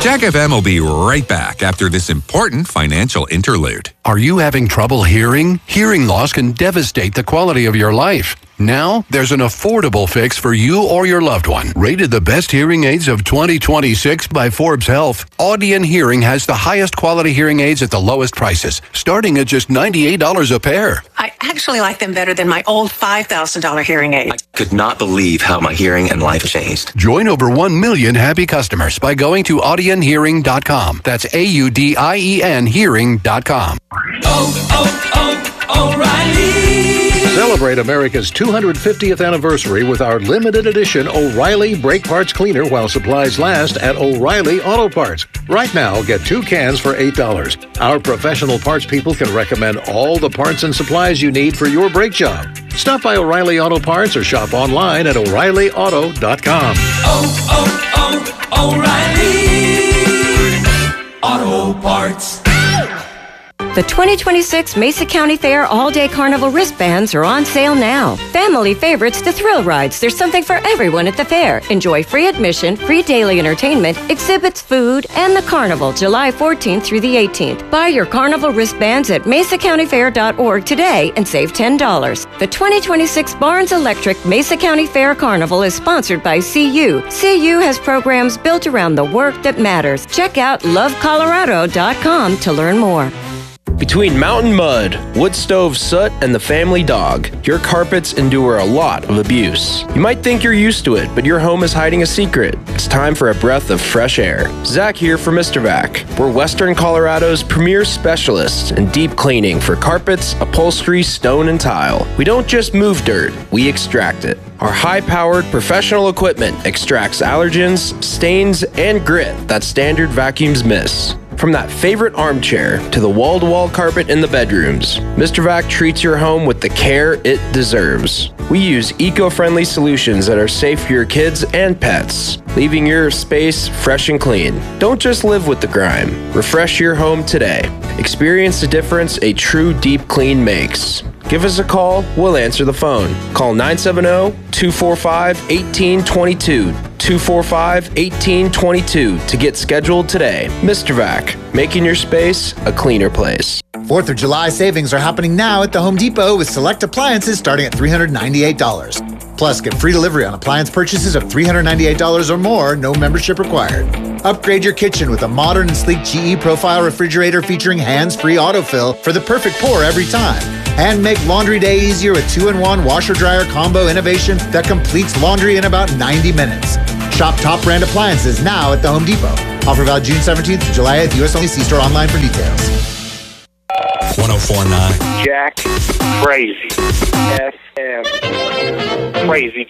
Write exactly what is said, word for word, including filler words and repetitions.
Jack F M will be right back after this important financial interlude. Are you having trouble hearing? Hearing loss can devastate the quality of your life. Now, there's an affordable fix for you or your loved one. Rated the best hearing aids of twenty twenty-six by Forbes Health, Audion Hearing has the highest quality hearing aids at the lowest prices, starting at just ninety-eight dollars a pair. I actually like them better than my old five thousand dollars hearing aid. I could not believe how my hearing and life changed. Join over one million happy customers by going to audion hearing dot com. That's A U D I E N hearing dot com. Oh, oh, oh, O'Reilly! Celebrate America's two hundred fiftieth anniversary with our limited edition O'Reilly Brake Parts Cleaner while supplies last at O'Reilly Auto Parts. Right now, get two cans for eight dollars. Our professional parts people can recommend all the parts and supplies you need for your brake job. Stop by O'Reilly Auto Parts or shop online at O'Reilly Auto dot com. Oh, oh, oh, O'Reilly Auto Parts. The twenty twenty-six Mesa County Fair All-Day Carnival wristbands are on sale now. Family favorites to thrill rides. There's something for everyone at the fair. Enjoy free admission, free daily entertainment, exhibits, food, and the carnival July fourteenth through the eighteenth. Buy your carnival wristbands at mesa county fair dot org today and save ten dollars. The twenty twenty-six Barnes Electric Mesa County Fair Carnival is sponsored by C U. C U has programs built around the work that matters. Check out love colorado dot com to learn more. Between mountain mud, wood stove soot, and the family dog, your carpets endure a lot of abuse. You might think you're used to it, but your home is hiding a secret. It's time for a breath of fresh air. Zach here for Mister Vac. We're Western Colorado's premier specialists in deep cleaning for carpets, upholstery, stone, and tile. We don't just move dirt, we extract it. Our high-powered professional equipment extracts allergens, stains, and grit that standard vacuums miss. From that favorite armchair to the wall-to-wall carpet in the bedrooms, Mister Vac treats your home with the care it deserves. We use eco-friendly solutions that are safe for your kids and pets, leaving your space fresh and clean. Don't just live with the grime. Refresh your home today. Experience the difference a true deep clean makes. Give us a call, we'll answer the phone. Call nine seven zero, two four five, one eight two two, two four five, one eight two two to get scheduled today. Mister Vac, making your space a cleaner place. fourth of July savings are happening now at the Home Depot with select appliances starting at three hundred ninety-eight dollars. Plus, get free delivery on appliance purchases of three hundred ninety-eight dollars or more, no membership required. Upgrade your kitchen with a modern and sleek G E Profile refrigerator featuring hands-free autofill for the perfect pour every time. And make laundry day easier with two in one washer-dryer combo innovation that completes laundry in about ninety minutes. Shop top brand appliances now at the Home Depot. Offer valid June seventeenth to July eighth. U S only. See store online for details. one oh four point nine Jack Crazy F M. Crazy